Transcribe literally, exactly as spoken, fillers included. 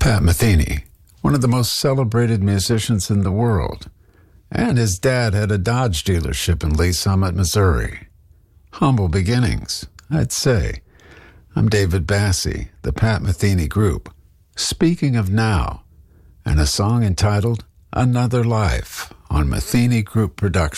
Pat Metheny, one of the most celebrated musicians in the world, and his dad had a Dodge dealership in Lee Summit, Missouri. Humble beginnings, I'd say. I'm David Bassie, the Pat Metheny Group, speaking of now, and a song entitled Another Life on Metheny Group Productions.